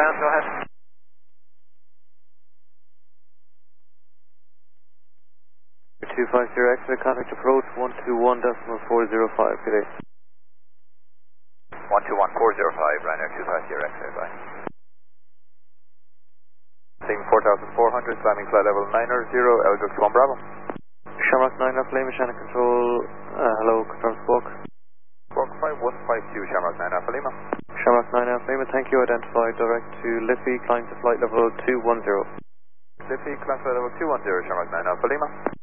ground, go ahead. 250 X-ray, contact approach 121.405, good day. 121.405, Ryanair 250 X-ray, bye. Seeing 4,400, climbing flight level 900, Elgux 1 Bravo. Shamrock 9 Alpha Lima, Shannon Control, hello, confirm Squawk. Squawk 5152, Shamrock 9 Alpha Lima. Shamrock 9 Alpha Lima, thank you, identified direct to Liffey, climb to flight level 210. Liffey, climb flight level 210, Shamrock 9 Alpha Lima.